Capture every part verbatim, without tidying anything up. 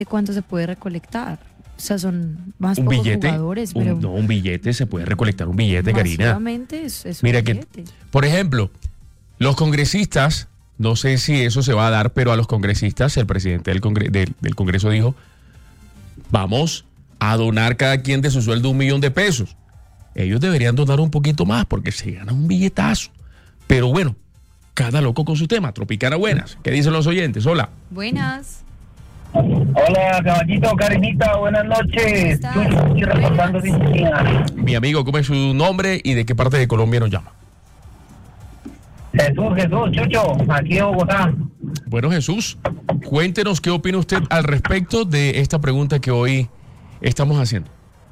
cuánto se puede recolectar. O sea, son más un pocos billete, jugadores, pero un, no, un billete, se puede recolectar un billete, Karina. Es, es un Mira billete. que, por ejemplo, los congresistas, no sé si eso se va a dar, pero a los congresistas, el presidente del, congre del, del Congreso dijo, vamos a donar cada quien de su sueldo un millón de pesos. Ellos deberían donar un poquito más porque se gana un billetazo. Pero bueno, cada loco con su tema. Tropicana, buenas. ¿Qué dicen los oyentes? Hola. Buenas. Hola, caballito, Karinita, buenas noches. Estoy reportando Sintonía. Mi amigo, ¿cómo es su nombre y de qué parte de Colombia nos llama? Jesús, Jesús, Chucho, aquí en Bogotá. Bueno, Jesús, cuéntenos qué opina usted al respecto de esta pregunta que hoy estamos haciendo.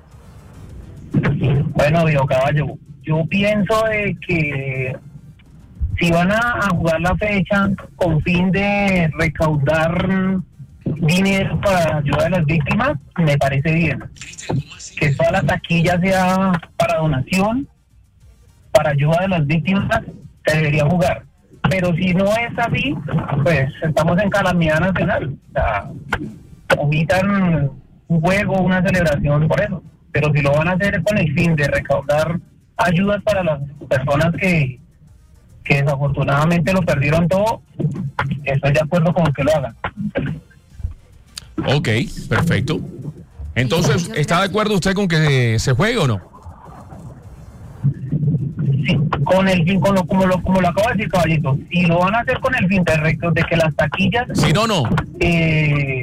Bueno, viejo caballo, yo pienso de que si van a, a jugar la fecha con fin de recaudar dinero para ayuda a las víctimas, me parece bien. Que toda la taquilla sea para donación, para ayuda de las víctimas, se debería jugar. Pero si no es así, pues estamos en calamidad nacional. O sea, omitan un juego, una celebración por eso. Pero si lo van a hacer con el fin de recaudar ayudas para las personas que, que desafortunadamente lo perdieron todo, estoy de acuerdo con que lo hagan. Ok, perfecto. Entonces, ¿está de acuerdo usted con que se juegue o no? Sí, con el fin, con lo, como, lo, como lo acabo de decir, caballito, si lo van a hacer con el fin de, de que las taquillas... Si no, no. Eh,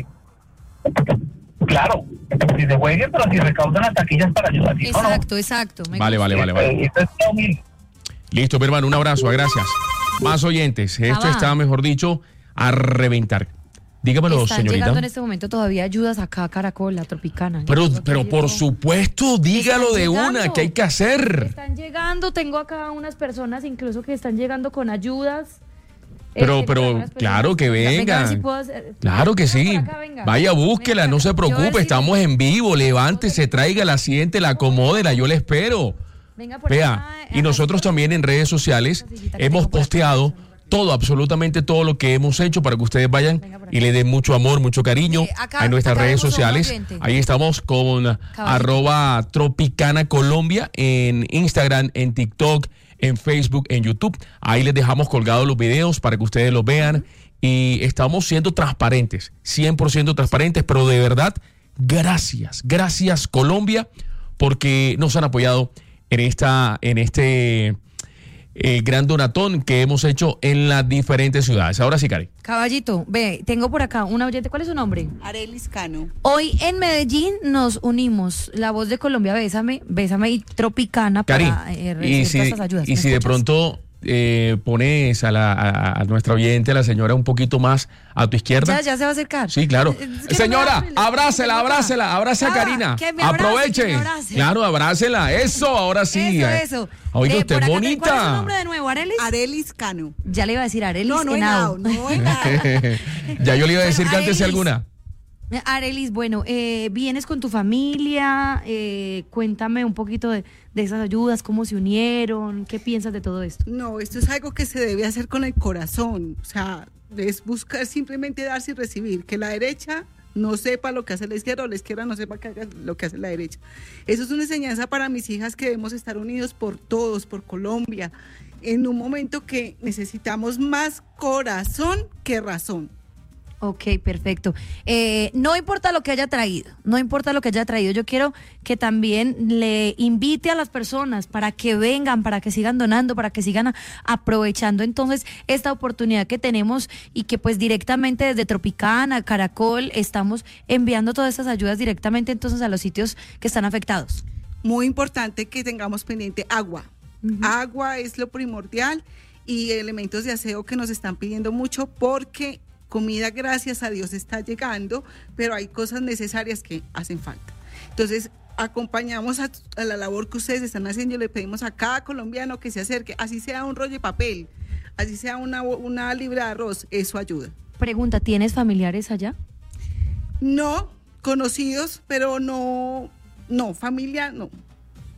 claro, si se juegue, pero si recaudan las taquillas para ayudar. Si exacto, no, exacto. Me vale, vale, vale, vale. Esto es todo mil. Listo, mi hermano, un abrazo, gracias. Más oyentes, esto ah, está, mejor dicho, a reventar. Dígamelo, Están señorita. llegando en este momento todavía ayudas acá a Caracol, la Tropicana. Pero, pero por supuesto, dígalo de llegando. una, ¿qué hay que hacer? Están llegando, tengo acá unas personas incluso que están llegando con ayudas. Pero, eh, pero, claro que venga, vengan. a ver si puedo hacer- Claro que sí. Venga por acá, venga. Vaya, búsquela, Venga, no se yo a ver preocupe, si- estamos en vivo, levántese, tráigala, siéntela, acomódela, yo le espero. Venga por Vea, acá, y nosotros también en redes sociales Esta sillita que hemos tengo por acá. posteado todo, absolutamente todo lo que hemos hecho para que ustedes vayan Venga por acá. y le den mucho amor, mucho cariño Eh, acá- a nuestras acá redes vemos a un sociales. oyente. Ahí estamos con arroba Tropicana Colombia en Instagram, en TikTok, en Facebook, en YouTube. Ahí les dejamos colgados los videos para que ustedes los vean. Y estamos siendo transparentes, cien por ciento transparentes, pero de verdad, gracias, gracias Colombia, porque nos han apoyado en esta, en este eh, gran donatón que hemos hecho en las diferentes ciudades. Ahora sí, Cari. Caballito, ve, tengo por acá un oyente. ¿Cuál es su nombre? Arelis Cano. Hoy en Medellín nos unimos, la voz de Colombia, Bésame, Bésame y Tropicana Cari, para eh, y recibir si, todas estas ayudas. y ¿Me si de escuchas? pronto eh, pones a, la, a, a nuestra oyente, a la señora, un poquito más a tu izquierda. Ya, ya se va a acercar. Sí, claro. Es que no me Señora, abre, abrácela, tengo acá. abrácela, abrace a Ah, Karina. que me abrace, Aproveche. que me abrace. Claro, abrácela. Eso, ahora sí. Eso, eso. Oiga, Eh, usted por es acá te- ¿Cuál es su bonita. nombre de nuevo, Arelis? Arelis Cano. Ya le iba a decir Arelis No, no he Henao. nada, no he nada. Ya yo le iba a decir Bueno, que antes Arelis. alguna. Arelis, bueno, eh, vienes con tu familia, eh, cuéntame un poquito de, de esas ayudas, cómo se unieron, qué piensas de todo esto. No, esto es algo que se debe hacer con el corazón. O sea, es buscar simplemente darse y recibir. Que la derecha no sepa lo que hace la izquierda o la izquierda no sepa que haga lo que hace la derecha. Eso es una enseñanza para mis hijas, que debemos estar unidos por todos, por Colombia, en un momento que necesitamos más corazón que razón. Ok, perfecto. Eh, no importa lo que haya traído, no importa lo que haya traído, yo quiero que también le invite a las personas para que vengan, para que sigan donando, para que sigan a- aprovechando entonces esta oportunidad que tenemos y que pues directamente desde Tropicana, Caracol, estamos enviando todas estas ayudas directamente entonces a los sitios que están afectados. Muy importante que tengamos pendiente agua. Uh-huh. Agua es lo primordial y elementos de aseo que nos están pidiendo mucho, porque comida, gracias a Dios, está llegando, pero hay cosas necesarias que hacen falta. Entonces, acompañamos a, a la labor que ustedes están haciendo y le pedimos a cada colombiano que se acerque, así sea un rollo de papel, así sea una, una libra de arroz, eso ayuda. Pregunta, ¿tienes familiares allá? No, conocidos, pero no, no, familia no.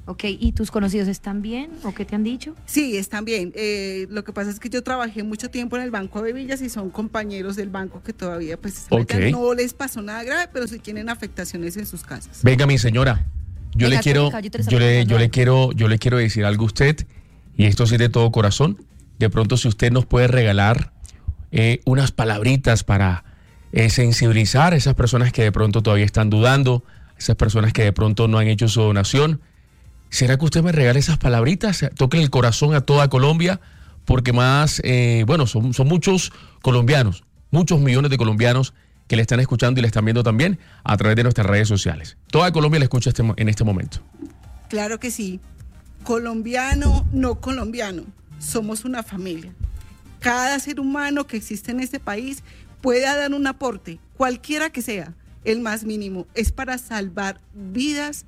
Ok, ¿y tus conocidos están bien o qué te han dicho? Sí, están bien. Eh, lo que pasa es que yo trabajé mucho tiempo en el Banco de Villas y son compañeros del banco que todavía pues Ok. no les pasó nada grave, pero sí tienen afectaciones en sus casas. Venga, mi señora, yo Venga, le quiero, Trópica, yo te yo le, saludo. yo le quiero, yo le quiero decir algo a usted, y esto sí de todo corazón. De pronto, si usted nos puede regalar eh, unas palabritas para eh, sensibilizar a esas personas que de pronto todavía están dudando, esas personas que de pronto no han hecho su donación. ¿Será que usted me regala esas palabritas? Toque el corazón a toda Colombia, porque más, eh, bueno, son, son muchos colombianos, muchos millones de colombianos que le están escuchando y le están viendo también a través de nuestras redes sociales. Toda Colombia le escucha este, en este momento. Claro que sí. Colombiano, no colombiano. Somos una familia. Cada ser humano que existe en este país puede dar un aporte, cualquiera que sea, el más mínimo. Es para salvar vidas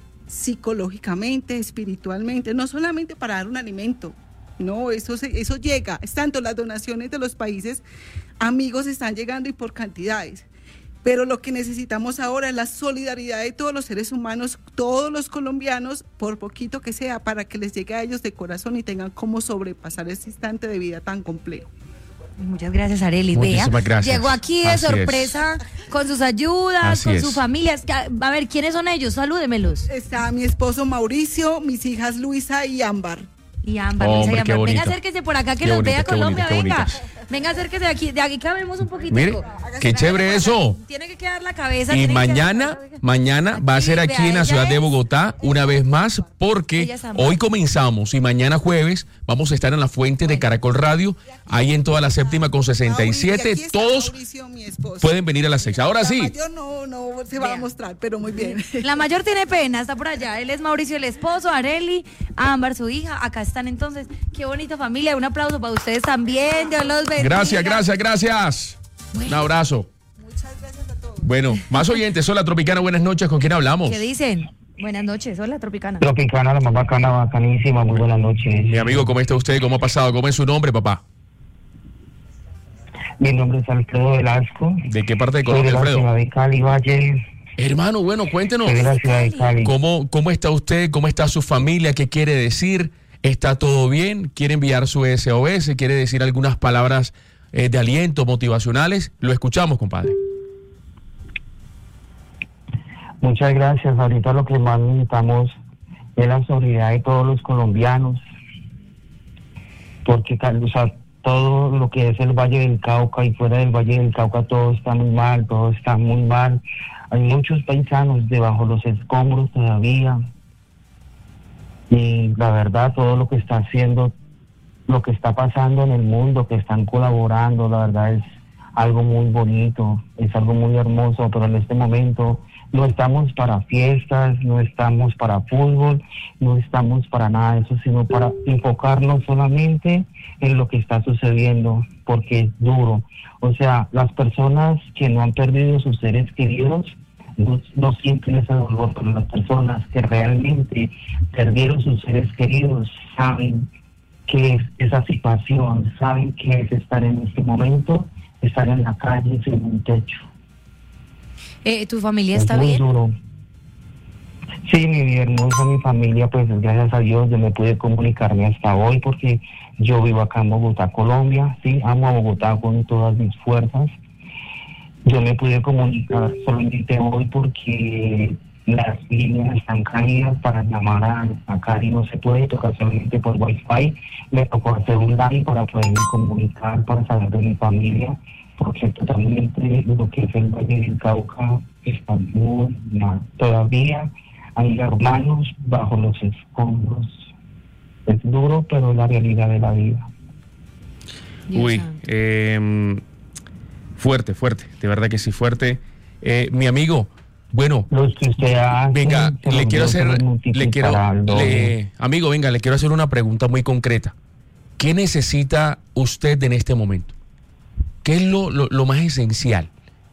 psicológicamente, espiritualmente, no solamente para dar un alimento. No, eso, se, eso llega. Es tanto las donaciones de los países amigos están llegando y por cantidades. Pero lo que necesitamos ahora es la solidaridad de todos los seres humanos, todos los colombianos, por poquito que sea, para que les llegue a ellos de corazón y tengan cómo sobrepasar este instante de vida tan complejo. Muchas gracias, Arelis. Muchísimas Vea, gracias. llegó aquí de Así sorpresa con sus ayudas, Así con es. su familia. Es que, a ver, ¿quiénes son ellos? Salúdemelos. Está mi esposo Mauricio, mis hijas Luisa y Ámbar. Y Ámbar, Hombre, Luisa y qué Ámbar. Venga, bonito. acérquese por acá que Qué los bonito, vea qué Colombia, bonito, qué venga. bonitas. Venga, acérquese de aquí, de aquí cabemos un poquito. Mire, qué chévere eso. Tiene que quedar la cabeza. Y tiene que mañana, quedar- mañana va a ser Aquí, aquí vea, en la ella ciudad de es- Bogotá una vez más, porque Ella es Ámbar. hoy comenzamos y mañana jueves vamos a estar en la fuente de Caracol Radio, ahí en toda la séptima con sesenta y Mauri- siete. aquí está Todos Mauricio, mi esposo. pueden venir a las seis. Ahora La sí. mayor no, no se va Vea. a mostrar, pero muy bien. La mayor tiene pena, está por allá. Él es Mauricio, el esposo, Areli, Ámbar, su hija. Acá están entonces. Qué bonita familia. Un aplauso para ustedes también. Dios los bendiga. Gracias, gracias, gracias. Un abrazo. Muchas gracias a todos. Bueno, más oyentes, Hola Tropicana, buenas noches, ¿con quién hablamos? ¿Qué dicen? Buenas noches, hola Tropicana. Tropicana, la más bacana, bacanísima, muy buenas noches. Mi amigo, ¿cómo está usted? ¿Cómo ha pasado? ¿Cómo es su nombre, papá? Mi nombre es Alfredo Velasco. ¿De qué parte de Soy de Colombia, la Alfredo? ciudad de Cali, Valle. Hermano, bueno, cuéntenos. Soy de la ciudad de Cali. ¿Cómo, ¿Cómo está usted? ¿Cómo está su familia? ¿Qué quiere decir? ¿Está todo bien? ¿Quiere enviar su S O S? ¿Quiere decir algunas palabras eh, de aliento, motivacionales? Lo escuchamos, compadre. Muchas gracias. Ahorita lo que más necesitamos es la solidaridad de todos los colombianos. Porque, o sea, todo lo que es el Valle del Cauca y fuera del Valle del Cauca todo está muy mal, todo está muy mal. Hay muchos paisanos debajo de los escombros todavía. Y la verdad, todo lo que está haciendo, lo que está pasando en el mundo, que están colaborando, la verdad es algo muy bonito, es algo muy hermoso, pero en este momento no estamos para fiestas, no estamos para fútbol, no estamos para nada de eso, sino para enfocarnos solamente en lo que está sucediendo, porque es duro. O sea, las personas que no han perdido sus seres queridos, no, no sienten ese dolor, pero las personas que realmente perdieron sus seres queridos saben qué es esa situación, saben qué es estar en este momento, estar en la calle sin un techo. Eh, ¿Tu familia Es está muy bien? duro. Sí, mi vida hermosa, mi familia, pues gracias a Dios yo me pude comunicarme hasta hoy porque yo vivo acá en Bogotá, Colombia, sí, amo a Bogotá con todas mis fuerzas. Yo me pude comunicar solamente hoy porque las líneas están caídas para llamar a, a Cari, no se puede tocar solamente por Wi-Fi. Me tocó hacer un live para poderme comunicar, para saber de mi familia, porque totalmente lo que es el Valle del Cauca está muy mal. Todavía hay hermanos bajo los escombros. Es duro, pero es la realidad de la vida. Dios Uy, santo. eh, fuerte, fuerte, de verdad que sí, fuerte. Eh, mi amigo, bueno, Los que usted hace, venga, se le los quiero Dios se hacer, los le multiplicará quiero, al doble. le- amigo, venga, le quiero hacer una pregunta muy concreta. ¿Qué necesita usted en este momento? ¿Qué es lo, lo, lo más esencial?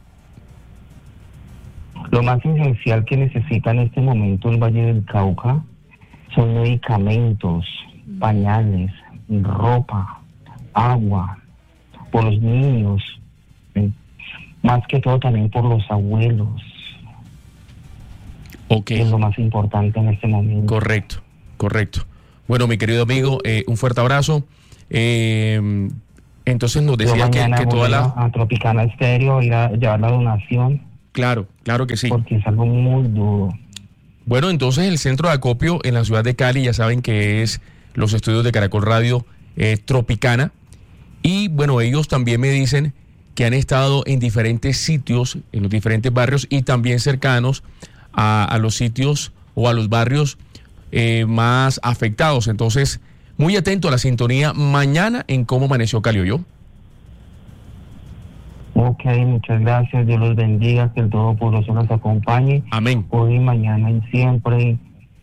Lo más esencial que necesita en este momento el Valle del Cauca son medicamentos, pañales, ropa, agua, por los niños, ¿sí? Más que todo también por los abuelos. Okay. Es lo más importante en este momento. Correcto, correcto. Bueno, mi querido amigo, eh, un fuerte abrazo. Eh, entonces nos decías que, que toda la... a Tropicana Estéreo, ir a llevar la donación. Claro, claro que sí. Porque es algo muy duro. Bueno, entonces el centro de acopio en la ciudad de Cali, ya saben que es los estudios de Caracol Radio eh, Tropicana. Y bueno, ellos también me dicen que han estado en diferentes sitios, en los diferentes barrios y también cercanos a, a los sitios o a los barrios eh, más afectados. Entonces, muy atento a la sintonía mañana en Cómo Amaneció Cali, ¿oyó? Ok, muchas gracias. Dios los bendiga, que el Todopoderoso nos acompañe. Amén. Hoy, mañana y siempre.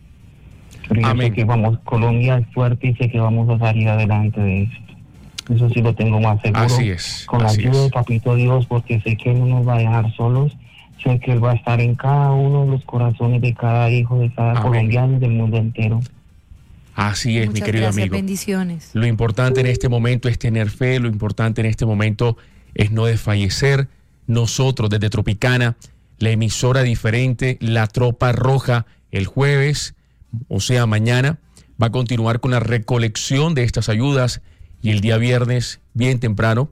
Pero yo sé que vamos, Colombia es fuerte y sé que vamos a salir adelante de esto. Eso sí lo tengo más seguro. Así es. Con la ayuda de Papito Dios, porque sé que Él no nos va a dejar solos. Sé que Él va a estar en cada uno de los corazones de cada hijo, de cada Amén. Colombiano y del mundo entero. Así es, Muchas mi querido gracias, amigo. Bendiciones. Lo importante en este momento es tener fe, lo importante en este momento es no desfallecer. Nosotros desde Tropicana, la emisora diferente, la Tropa Roja, el jueves, o sea mañana, va a continuar con la recolección de estas ayudas y el día viernes, bien temprano,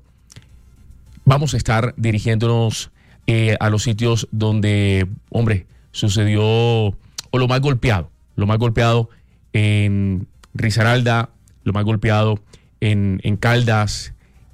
vamos a estar dirigiéndonos eh, a los sitios donde, hombre, sucedió, o lo más golpeado, lo más golpeado en Risaralda, lo más golpeado en, en Caldas,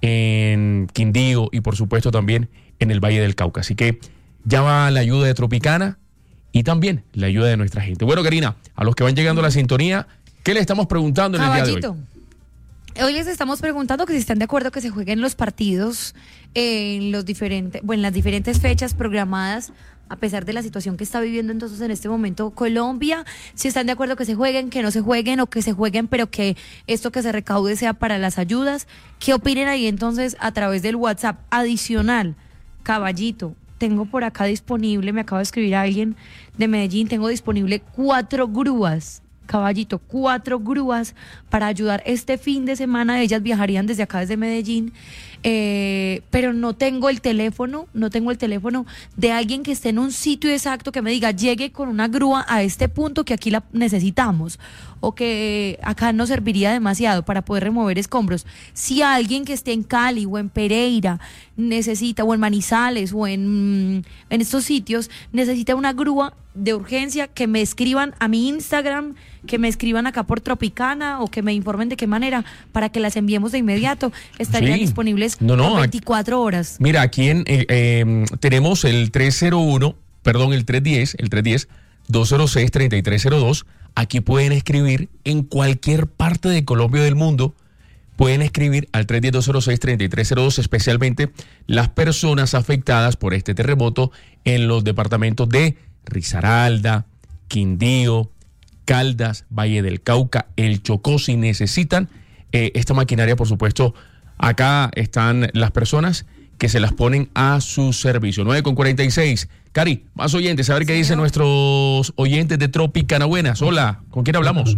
en Quindío y por supuesto también en el Valle del Cauca. Así que ya va la ayuda de Tropicana y también la ayuda de nuestra gente. Bueno, Karina, a los que van llegando a la sintonía, ¿qué le estamos preguntando en Caballito. el día de hoy? Hoy les estamos preguntando que si están de acuerdo que se jueguen los partidos en los diferentes, bueno, en las diferentes fechas programadas, a pesar de la situación que está viviendo entonces en este momento Colombia, si están de acuerdo que se jueguen, que no se jueguen o que se jueguen, pero que esto que se recaude sea para las ayudas. ¿Qué opinen ahí entonces a través del WhatsApp? Adicional, Caballito, tengo por acá disponible, me acaba de escribir alguien de Medellín, tengo disponible cuatro grúas. Caballito, cuatro grúas para ayudar este fin de semana. Ellas viajarían desde acá, desde Medellín, eh, pero no tengo el teléfono, no tengo el teléfono de alguien que esté en un sitio exacto que me diga, llegue con una grúa a este punto que aquí la necesitamos, o que acá nos serviría demasiado para poder remover escombros. Si alguien que esté en Cali o en Pereira necesita, o en Manizales o en, en estos sitios, necesita una grúa de urgencia, que me escriban a mi Instagram, que me escriban acá por Tropicana o que me informen de qué manera para que las enviemos de inmediato. Estarían sí. disponibles no, no, veinticuatro horas. Mira, aquí en, eh, eh, tenemos el tres cero uno, perdón, el tres diez, el tres diez, dos cero seis, treinta y tres cero dos. Aquí pueden escribir en cualquier parte de Colombia o del mundo. Pueden escribir al tres diez, dos cero seis, treinta y tres cero dos, especialmente las personas afectadas por este terremoto en los departamentos de Risaralda, Quindío, Caldas, Valle del Cauca, El Chocó. Si necesitan eh, esta maquinaria, por supuesto, acá están las personas que se las ponen a su servicio. nueve con cuarenta y seis. Cari, más oyentes, a ver qué dicen nuestros oyentes de Tropicana. Buenas, hola, ¿con quién hablamos?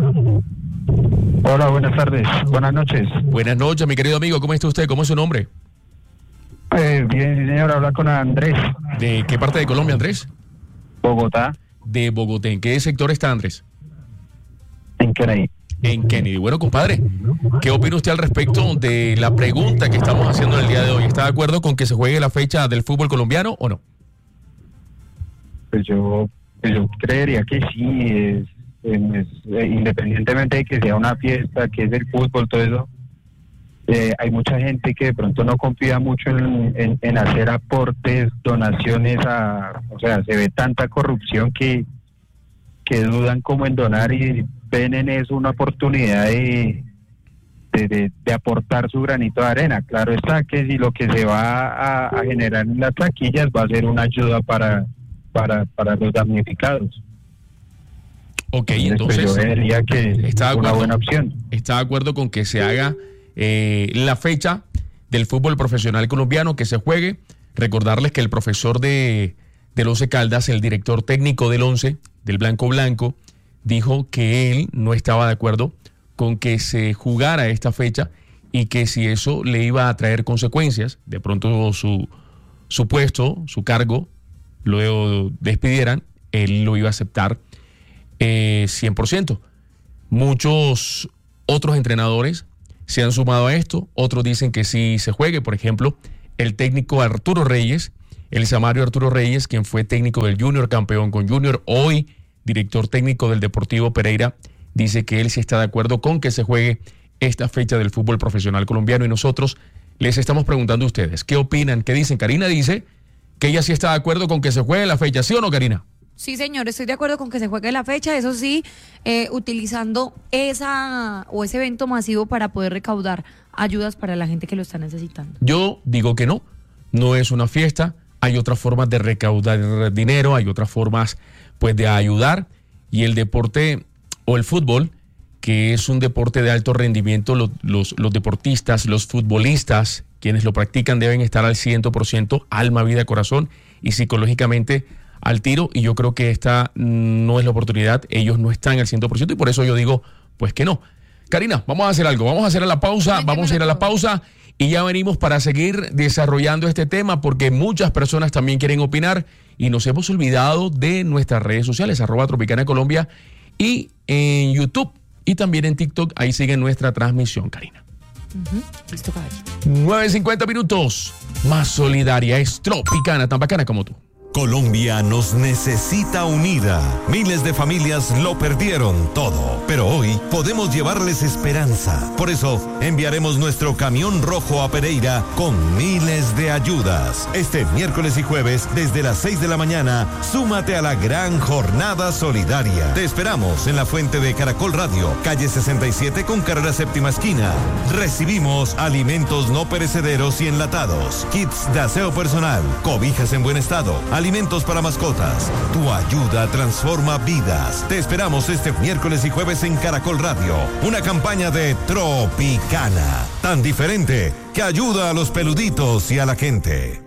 Hola, buenas tardes, buenas noches. Buenas noches, mi querido amigo, ¿cómo está usted? ¿Cómo es su nombre? Eh, bien, señor, habla con Andrés. ¿De qué parte de Colombia, Andrés? Bogotá. De Bogotá. ¿En qué sector está, Andrés? En Kennedy. En Kennedy. Bueno, compadre, ¿qué opina usted al respecto de la pregunta que estamos haciendo en el día de hoy? ¿Está de acuerdo con que se juegue la fecha del fútbol colombiano o no? Pues yo, pues yo creería que sí, es, es, es, independientemente de que sea una fiesta, que es el fútbol, todo eso, eh, hay mucha gente que de pronto no confía mucho en, en, en hacer aportes, donaciones, a, o sea, se ve tanta corrupción que, que dudan como en donar y ven en eso una oportunidad de, de, de, de aportar su granito de arena. Claro está que si lo que se va a, a generar en las taquillas va a ser una ayuda para, para, para los damnificados. Ok, entonces, entonces yo vería que es una buena opción. ¿Está de acuerdo con que se haga eh, la fecha del fútbol profesional colombiano, que se juegue? Recordarles que el profesor de, del Once Caldas, el director técnico del Once, del Blanco Blanco, dijo que él no estaba de acuerdo con que se jugara esta fecha y que si eso le iba a traer consecuencias, de pronto su, su puesto, su cargo, luego despidieran, él lo iba a aceptar eh, cien por ciento. Muchos otros entrenadores se han sumado a esto, otros dicen que sí se juegue. Por ejemplo, el técnico Arturo Reyes, el Samario Arturo Reyes, quien fue técnico del Junior, campeón con Junior, hoy director técnico del Deportivo Pereira, dice que él sí está de acuerdo con que se juegue esta fecha del fútbol profesional colombiano, y nosotros les estamos preguntando a ustedes, ¿qué opinan? ¿Qué dicen? Karina dice que ella sí está de acuerdo con que se juegue la fecha, ¿sí o no, Karina? Sí, señor, estoy de acuerdo con que se juegue la fecha, eso sí, eh, utilizando esa o ese evento masivo para poder recaudar ayudas para la gente que lo está necesitando. Yo digo que no, no es una fiesta, hay otras formas de recaudar dinero, hay otras formas pues de ayudar, y el deporte o el fútbol, que es un deporte de alto rendimiento, los, los, los deportistas, los futbolistas, quienes lo practican deben estar al cien por ciento, alma, vida, corazón y psicológicamente al tiro, y yo creo que esta no es la oportunidad, ellos no están al cien por ciento y por eso yo digo, pues que no. Karina, vamos a hacer algo, vamos a hacer a la pausa, Cuéntame vamos a ir a la pausa y ya venimos para seguir desarrollando este tema, porque muchas personas también quieren opinar y nos hemos olvidado de nuestras redes sociales, arroba Tropicana Colombia, y en YouTube y también en TikTok, ahí sigue nuestra transmisión, Karina. Uh-huh. Listo, caballero. nueve cincuenta minutos, más solidaria, es Tropicana, tan bacana como tú. Colombia nos necesita unida. Miles de familias lo perdieron todo, pero hoy podemos llevarles esperanza. Por eso enviaremos nuestro camión rojo a Pereira con miles de ayudas. Este miércoles y jueves desde las seis de la mañana, súmate a la gran jornada solidaria. Te esperamos en la fuente de Caracol Radio, calle sesenta y siete con carrera séptima esquina. Recibimos alimentos no perecederos y enlatados, kits de aseo personal, cobijas en buen estado, alimentos para mascotas. Tu ayuda transforma vidas. Te esperamos este miércoles y jueves en Caracol Radio. Una campaña de Tropicana, tan diferente que ayuda a los peluditos y a la gente.